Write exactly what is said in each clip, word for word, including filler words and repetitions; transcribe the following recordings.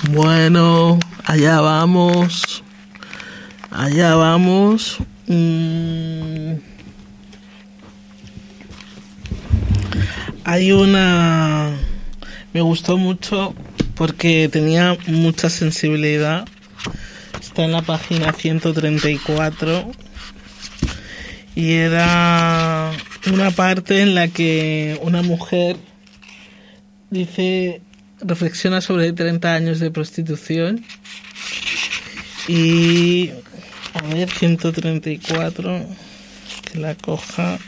Bueno, allá vamos. Allá vamos. Mm. Hay una... Me gustó mucho porque tenía mucha sensibilidad. Está en la página ciento treinta y cuatro. Y era una parte en la que una mujer dice, reflexiona sobre treinta años de prostitución. Y a ver, ciento treinta y cuatro, que la coja.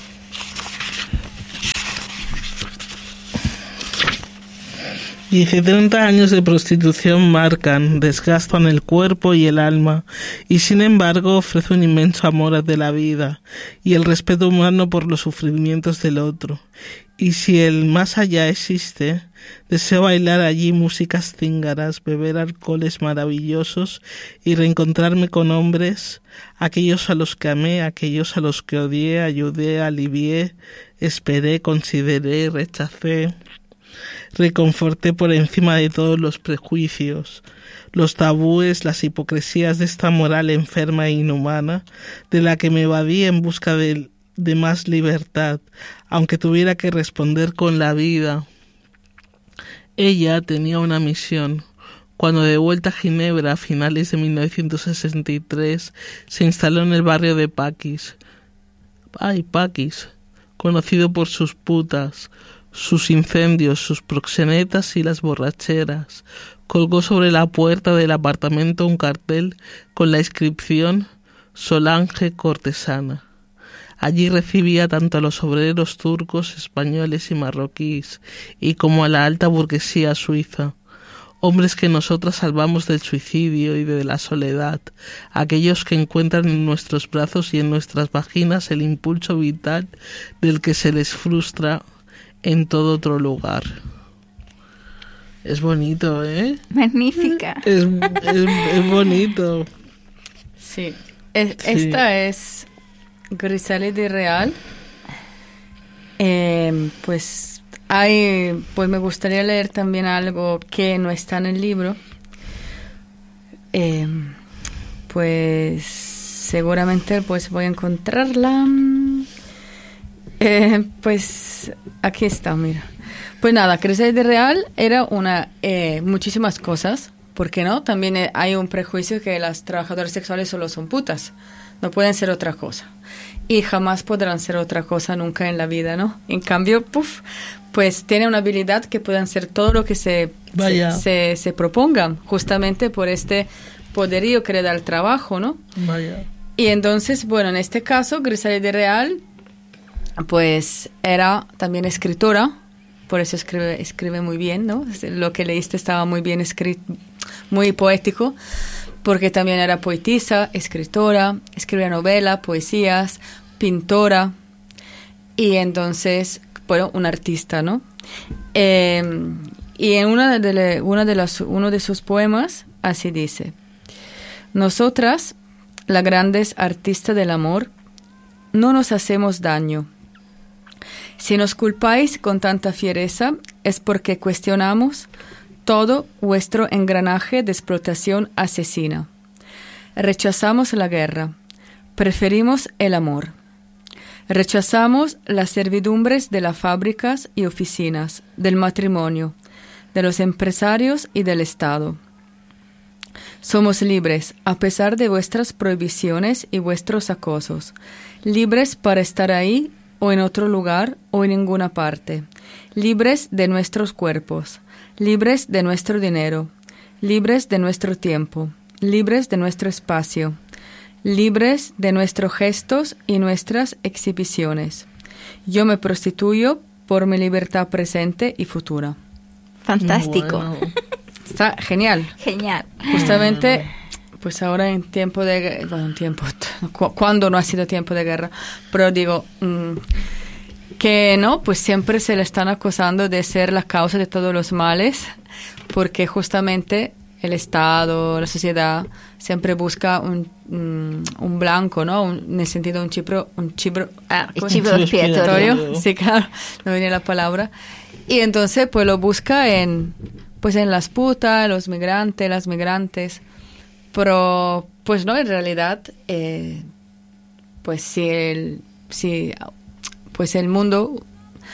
Dice, treinta años de prostitución marcan, desgastan el cuerpo y el alma, y sin embargo ofrece un inmenso amor de la vida y el respeto humano por los sufrimientos del otro. Y si el más allá existe, deseo bailar allí músicas cíngaras, beber alcoholes maravillosos y reencontrarme con hombres, aquellos a los que amé, aquellos a los que odié, ayudé, alivié, esperé, consideré, rechacé. Reconforté por encima de todos los prejuicios, los tabúes, las hipocresías de esta moral enferma e inhumana, de la que me evadí en busca de, de más libertad, aunque tuviera que responder con la vida. Ella tenía una misión. Cuando de vuelta a Ginebra a finales de mil novecientos sesenta y tres se instaló en el barrio de Paquis. Ay, Paquis, conocido por sus putas, sus incendios, sus proxenetas y las borracheras. Colgó sobre la puerta del apartamento un cartel con la inscripción Solange Cortesana. Allí recibía tanto a los obreros turcos, españoles y marroquíes, y como a la alta burguesía suiza, hombres que nosotras salvamos del suicidio y de la soledad, aquellos que encuentran en nuestros brazos y en nuestras vaginas el impulso vital del que se les frustra en todo otro lugar. Es bonito, ¿eh? Magnífica. Es, es, es bonito. Sí. Es, Sí. Esta es Griselda Real. Eh, pues hay, pues me gustaría leer también algo que no está en el libro. Eh, pues seguramente pues voy a encontrarla. Eh, pues aquí está, mira. Pues nada, Griselda Real era una eh, muchísimas cosas, ¿por qué no? También eh, hay un prejuicio que las trabajadoras sexuales solo son putas, no pueden ser otra cosa y jamás podrán ser otra cosa nunca en la vida, ¿no? En cambio, puff, pues tiene una habilidad que puedan ser todo lo que se, se, se, se propongan, justamente por este poderío que le da el trabajo, ¿no? Vaya. Y entonces, bueno, en este caso, Griselda Real pues era también escritora, por eso escribe, escribe muy bien, ¿no? Lo que leíste estaba muy bien escrito, muy poético, porque también era poetisa, escritora, escribía novela, poesías, pintora, y entonces, bueno, un artista, ¿no? Eh, y en una de, una de las, uno de sus poemas, así dice: nosotras, las grandes artistas del amor, no nos hacemos daño. Si nos culpáis con tanta fiereza, es porque cuestionamos todo vuestro engranaje de explotación asesina. Rechazamos la guerra, preferimos el amor. Rechazamos las servidumbres de las fábricas y oficinas, del matrimonio, de los empresarios y del Estado. Somos libres, a pesar de vuestras prohibiciones y vuestros acosos, libres para estar ahí o en otro lugar o en ninguna parte, libres de nuestros cuerpos, libres de nuestro dinero, libres de nuestro tiempo, libres de nuestro espacio, libres de nuestros gestos y nuestras exhibiciones. Yo me prostituyo por mi libertad presente y futura. Fantástico. Bueno. Está genial. Genial. Justamente, pues ahora en tiempo de guerra, bueno, en tiempo, cu- cuando no ha sido tiempo de guerra, pero digo, mmm, que no, pues siempre se le están acusando de ser la causa de todos los males, porque justamente el Estado, la sociedad, siempre busca un, un, un blanco, ¿no? Un, en el sentido un chivo, un chivo, ah, El ¿cómo? chivo expiatorio. Sí, claro, no venía la palabra. Y entonces, pues lo busca en, pues en las putas, los migrantes, las migrantes. Pero, pues no, en realidad, eh, pues si el, si, pues el mundo,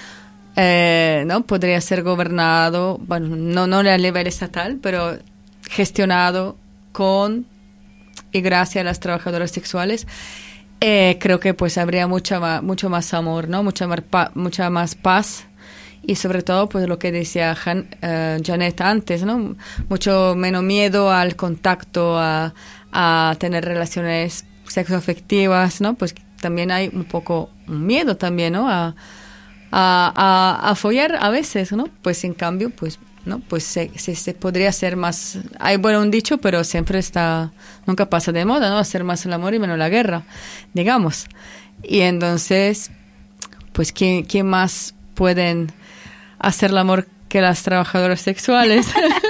eh, no podría ser gobernado, bueno, no, no a nivel estatal, pero gestionado con y gracias a las trabajadoras sexuales. Eh, creo que pues habría mucha ma, mucho más amor, ¿no? Mucha más, pa, mucha más paz y sobre todo pues lo que decía Han, uh, Janet antes, ¿no? Mucho menos miedo al contacto, a, a tener relaciones sexoafectivas, ¿no? Pues también hay un poco miedo también, ¿no? A, a, a, a follar a veces, ¿no? Pues en cambio, pues no, pues se, se, se podría hacer más, hay bueno un dicho, pero siempre está, nunca pasa de moda, ¿no? Hacer más el amor y menos la guerra, digamos. Y entonces, pues ¿quién, quién más pueden hacer el amor que las trabajadoras sexuales?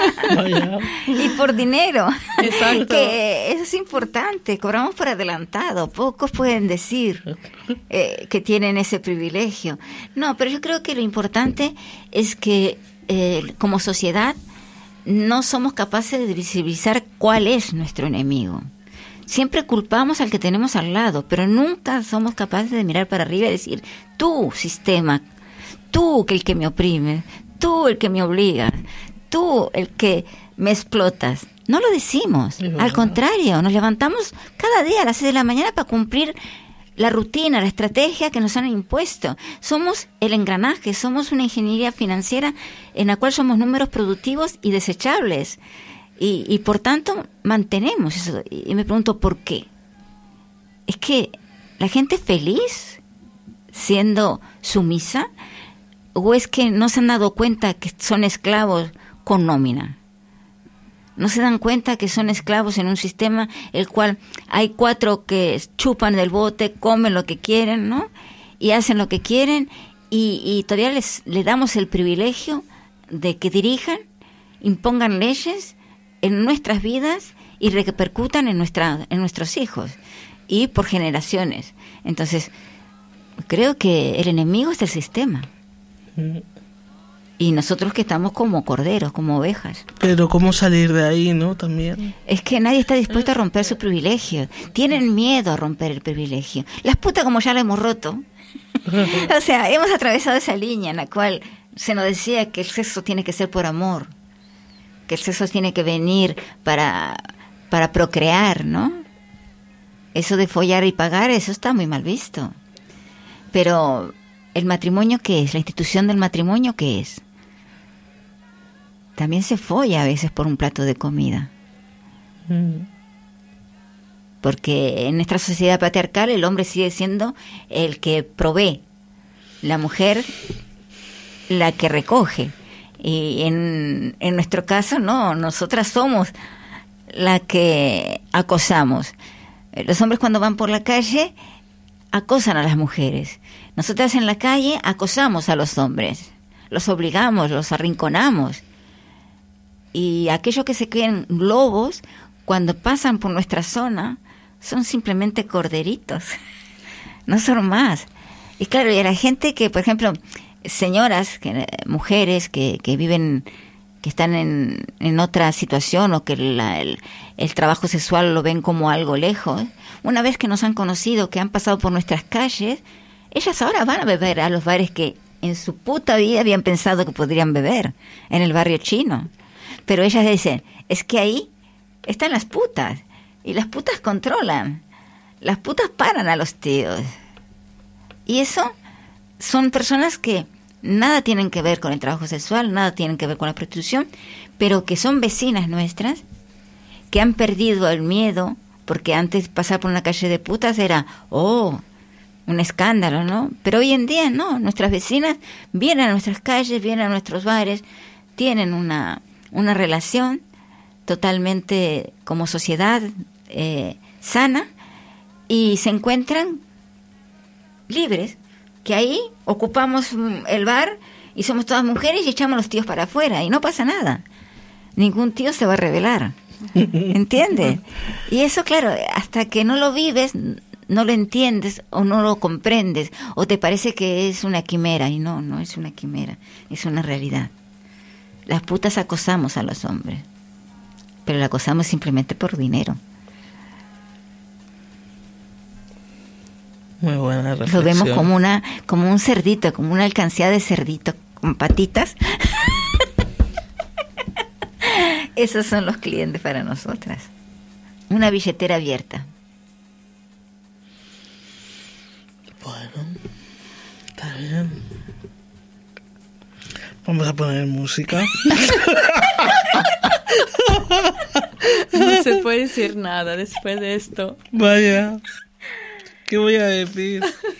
Y por dinero. Exacto. Que eso es importante, cobramos por adelantado, pocos pueden decir eh, que tienen ese privilegio. No, pero yo creo que lo importante es que Eh, como sociedad no somos capaces de visibilizar cuál es nuestro enemigo. Siempre culpamos al que tenemos al lado, pero nunca somos capaces de mirar para arriba y decir, tú, sistema, tú el que me oprime, tú el que me obliga, tú el que me explotas. No lo decimos, al contrario, nos levantamos cada día a las seis de la mañana para cumplir la rutina, la estrategia que nos han impuesto. Somos el engranaje, somos una ingeniería financiera en la cual somos números productivos y desechables. Y, y por tanto, mantenemos eso. Y me pregunto, ¿por qué? ¿Es que la gente es feliz siendo sumisa? ¿O es que no se han dado cuenta que son esclavos con nómina? No se dan cuenta que son esclavos en un sistema el cual hay cuatro que chupan del bote, comen lo que quieren, ¿no? Y hacen lo que quieren y, y todavía les, les damos el privilegio de que dirijan, impongan leyes en nuestras vidas y repercutan en, nuestra, en nuestros hijos y por generaciones. Entonces, creo que el enemigo es el sistema. Mm. Y nosotros que estamos como corderos, como ovejas. Pero ¿cómo salir de ahí, no? También. Es que nadie está dispuesto a romper su privilegio. Tienen miedo a romper el privilegio. Las putas como ya lo hemos roto. O sea, hemos atravesado esa línea en la cual se nos decía que el sexo tiene que ser por amor. Que el sexo tiene que venir para, para procrear, ¿no? Eso de follar y pagar, eso está muy mal visto. Pero ¿el matrimonio qué es? ¿La institución del matrimonio qué es? También se folla a veces por un plato de comida. Mm. Porque en nuestra sociedad patriarcal el hombre sigue siendo el que provee, la mujer la que recoge. Y en, en nuestro caso, no, nosotras somos la que acosamos. Los hombres cuando van por la calle acosan a las mujeres. Nosotras en la calle acosamos a los hombres, los obligamos, los arrinconamos. Y aquellos que se creen lobos, cuando pasan por nuestra zona, son simplemente corderitos, no son más. Y claro, y a la gente que, por ejemplo, señoras, que, mujeres que, que viven, que están en, en otra situación o que la, el, el trabajo sexual lo ven como algo lejos, una vez que nos han conocido, que han pasado por nuestras calles, ellas ahora van a beber a los bares que en su puta vida habían pensado que podrían beber, en el barrio chino. Pero ellas dicen, es que ahí están las putas, y las putas controlan, las putas paran a los tíos. Y eso son personas que nada tienen que ver con el trabajo sexual, nada tienen que ver con la prostitución, pero que son vecinas nuestras, que han perdido el miedo, porque antes pasar por una calle de putas era, oh, un escándalo, ¿no? Pero hoy en día no, nuestras vecinas vienen a nuestras calles, vienen a nuestros bares, tienen una, una relación totalmente como sociedad eh, sana y se encuentran libres, que ahí ocupamos el bar y somos todas mujeres y echamos los tíos para afuera y no pasa nada. Ningún tío se va a rebelar, ¿entiendes? Y eso, claro, hasta que no lo vives, no lo entiendes o no lo comprendes o te parece que es una quimera y no, no es una quimera, es una realidad. Las putas acosamos a los hombres, pero la acosamos simplemente por dinero. Muy buena reflexión. Lo vemos como una, como un cerdito, como una alcancía de cerdito con patitas. Esos son los clientes para nosotras. Una billetera abierta. Bueno, está bien. Vamos a poner música. No se puede decir nada después de esto. Vaya. ¿Qué voy a decir?